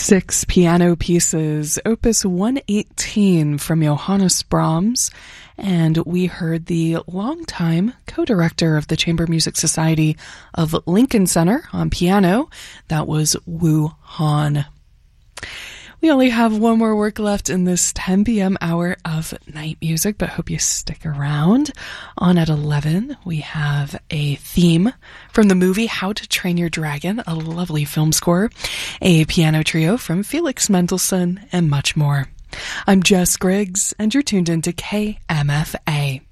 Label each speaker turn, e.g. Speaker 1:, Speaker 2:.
Speaker 1: 6 piano pieces, Opus 118 from Johannes Brahms, and we heard the longtime co-director of the Chamber Music Society of Lincoln Center on piano. That was Wu Han. We only have one more work left in this 10 p.m. hour of night music, but hope you stick around. On at 11, we have a theme from the movie How to Train Your Dragon, a lovely film score, a piano trio from Felix Mendelssohn, and much more. I'm Jess Griggs, and you're tuned into KMFA.